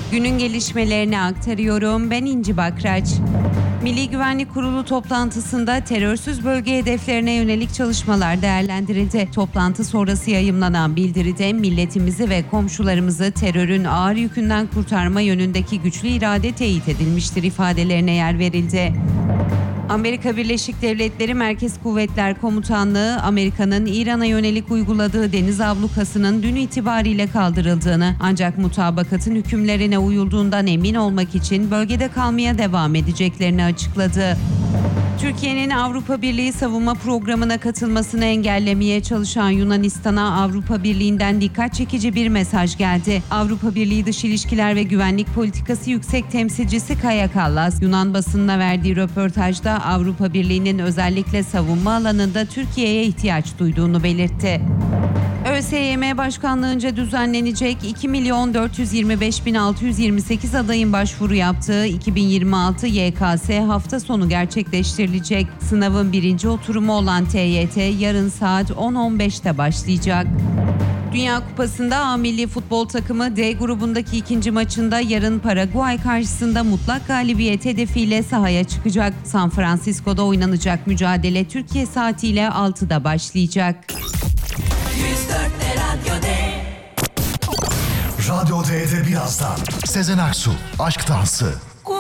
Günün gelişmelerini aktarıyorum. Ben İnci Bakraç. Milli Güvenlik Kurulu toplantısında terörsüz bölge hedeflerine yönelik çalışmalar değerlendirildi. Toplantı sonrası yayımlanan bildiride milletimizi ve komşularımızı terörün ağır yükünden kurtarma yönündeki güçlü irade teyit edilmiştir ifadelerine yer verildi. Amerika Birleşik Devletleri Merkez Kuvvetler Komutanlığı, Amerika'nın İran'a yönelik uyguladığı deniz ablukasının dün itibariyle kaldırıldığını, ancak mutabakatın hükümlerine uyulduğundan emin olmak için bölgede kalmaya devam edeceklerini açıkladı. Türkiye'nin Avrupa Birliği savunma programına katılmasını engellemeye çalışan Yunanistan'a Avrupa Birliği'nden dikkat çekici bir mesaj geldi. Avrupa Birliği Dış İlişkiler ve Güvenlik Politikası Yüksek Temsilcisi Kaja Kallas, Yunan basınına verdiği röportajda Avrupa Birliği'nin özellikle savunma alanında Türkiye'ye ihtiyaç duyduğunu belirtti. ÖSYM Başkanlığınca düzenlenecek 2.425.628 adayın başvuru yaptığı 2026 YKS hafta sonu gerçekleştirilecek. Sınavın birinci oturumu olan TYT yarın saat 10.15'te başlayacak. Dünya Kupası'nda A milli futbol takımı D grubundaki ikinci maçında yarın Paraguay karşısında mutlak galibiyet hedefiyle sahaya çıkacak. San Francisco'da oynanacak mücadele Türkiye saatiyle 6'da başlayacak. Radyo D'de birazdan Sezen Aksu, Aşk Dansı.